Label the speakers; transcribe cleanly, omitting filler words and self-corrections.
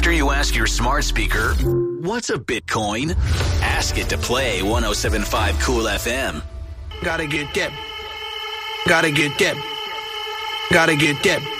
Speaker 1: After you ask your smart speaker, what's a Bitcoin? Ask it to play 107.5 Cool FM.
Speaker 2: Gotta get that. Gotta get that. Gotta get that.